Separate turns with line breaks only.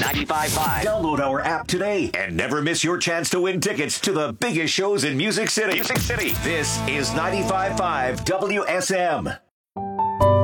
95.5.
Download our app today and never miss your chance to win tickets to the biggest shows in Music City. This is 95.5 WSM.